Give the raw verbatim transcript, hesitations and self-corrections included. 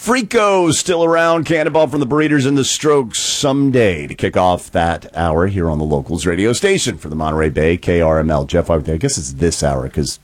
Frico still around. Cannonball from the Breeders and the Strokes someday to kick off that hour here on the Locals radio station for the Monterey Bay, K R M L. Jeff, I guess it's this hour because